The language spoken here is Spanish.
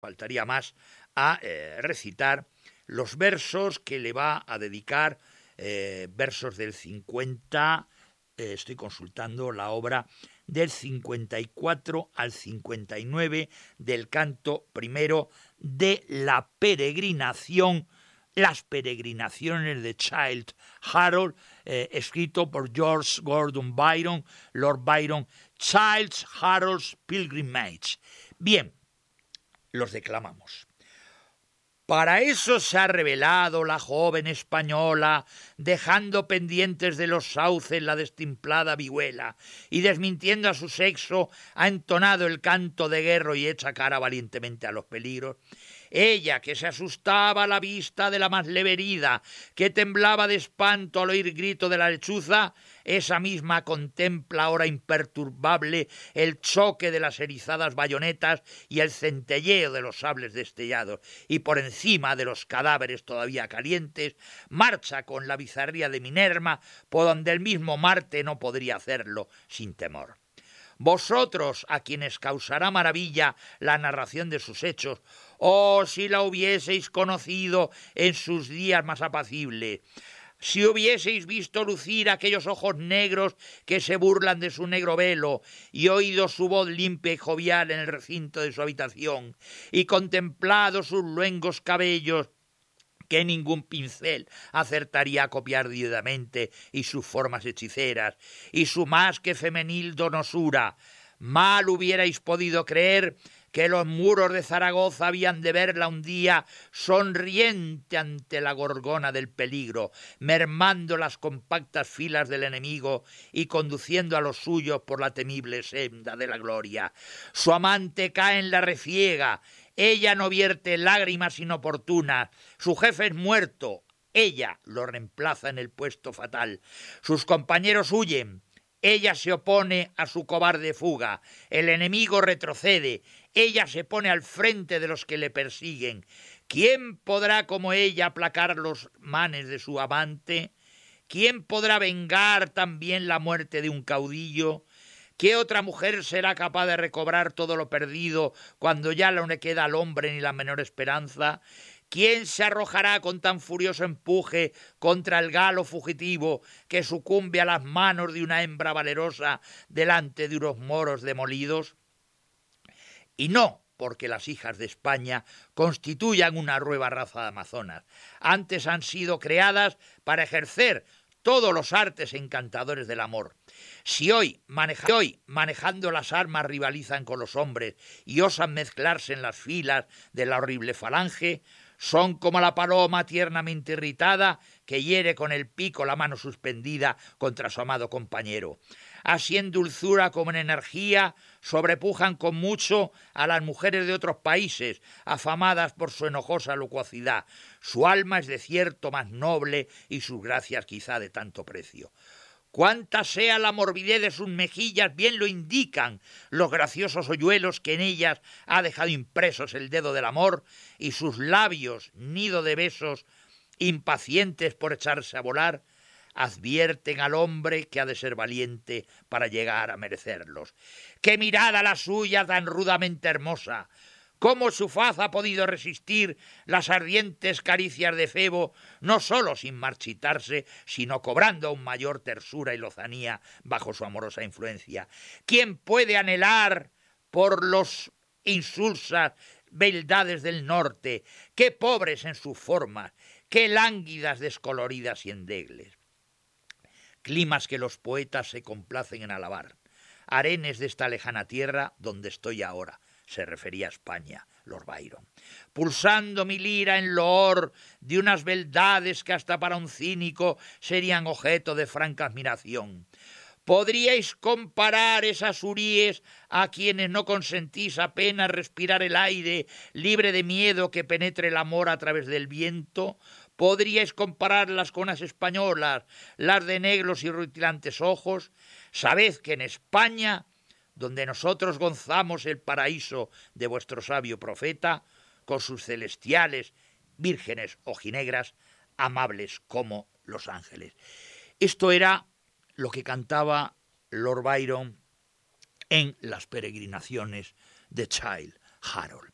faltaría más, a recitar los versos que le va a dedicar, versos del 50, estoy consultando la obra, del 54 al 59 del canto primero de la peregrinación, las peregrinaciones de Childe Harold, escrito por George Gordon Byron, Lord Byron, Childe Harold's Pilgrimage. Bien, los declamamos. Para eso se ha revelado la joven española, dejando pendientes de los sauces la destemplada vihuela, y desmintiendo a su sexo, ha entonado el canto de guerra y echa cara valientemente a los peligros. Ella, que se asustaba a la vista de la más leve herida, que temblaba de espanto al oír grito de la lechuza, esa misma contempla ahora imperturbable el choque de las erizadas bayonetas y el centelleo de los sables destellados, y por encima de los cadáveres todavía calientes, marcha con la bizarría de Minerva, por donde el mismo Marte no podría hacerlo sin temor. Vosotros, a quienes causará maravilla la narración de sus hechos, oh, si la hubieseis conocido en sus días más apacibles, si hubieseis visto lucir aquellos ojos negros que se burlan de su negro velo, y oído su voz limpia y jovial en el recinto de su habitación, y contemplado sus luengos cabellos, que ningún pincel acertaría a copiar diudamente, y sus formas hechiceras, y su más que femenil donosura, mal hubierais podido creer que los muros de Zaragoza habían de verla un día sonriente ante la gorgona del peligro, mermando las compactas filas del enemigo y conduciendo a los suyos por la temible senda de la gloria. Su amante cae en la refriega, ella no vierte lágrimas inoportunas, su jefe es muerto, ella lo reemplaza en el puesto fatal, sus compañeros huyen, ella se opone a su cobarde fuga, el enemigo retrocede, ella se pone al frente de los que le persiguen. ¿Quién podrá como ella aplacar los manes de su amante? ¿Quién podrá vengar también la muerte de un caudillo? ¿Qué otra mujer será capaz de recobrar todo lo perdido cuando ya no le queda al hombre ni la menor esperanza? ¿Quién se arrojará con tan furioso empuje contra el galo fugitivo que sucumbe a las manos de una hembra valerosa delante de unos moros demolidos? Y no porque las hijas de España constituyan una nueva raza de amazonas. Antes han sido creadas para ejercer todos los artes encantadores del amor. Si hoy, manejando las armas, rivalizan con los hombres y osan mezclarse en las filas de la horrible falange, son como la paloma tiernamente irritada que hiere con el pico la mano suspendida contra su amado compañero. Así en dulzura como en energía sobrepujan con mucho a las mujeres de otros países, afamadas por su enojosa locuacidad. Su alma es de cierto más noble y sus gracias quizá de tanto precio. Cuánta sea la morbidez de sus mejillas, bien lo indican los graciosos hoyuelos que en ellas ha dejado impresos el dedo del amor, y sus labios, nido de besos, impacientes por echarse a volar, advierten al hombre que ha de ser valiente para llegar a merecerlos. ¡Qué mirada la suya tan rudamente hermosa! ¿Cómo su faz ha podido resistir las ardientes caricias de Febo, no sólo sin marchitarse, sino cobrando aún mayor tersura y lozanía bajo su amorosa influencia? ¿Quién puede anhelar por los insulsas beldades del norte? ¡Qué pobres en sus formas! ¡Qué lánguidas, descoloridas y endegles! Climas que los poetas se complacen en alabar. Arenes de esta lejana tierra donde estoy ahora. Se refería a España, Lord Byron. Pulsando mi lira en loor de unas beldades que hasta para un cínico serían objeto de franca admiración. ¿Podríais comparar esas huríes a quienes no consentís apenas respirar el aire libre de miedo que penetre el amor a través del viento? ¿Podríais compararlas con las españolas, las de negros y rutilantes ojos? Sabed que en España, donde nosotros gozamos el paraíso de vuestro sabio profeta, con sus celestiales, vírgenes ojinegras, amables como los ángeles. Esto era lo que cantaba Lord Byron en las peregrinaciones de Childe Harold.